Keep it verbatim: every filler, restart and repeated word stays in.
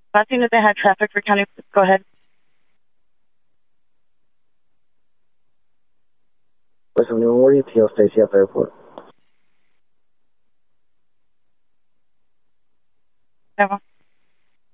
Last thing that they had traffic for county. Go ahead. West seventy-one, where do you T L Stacy at the airport? Never.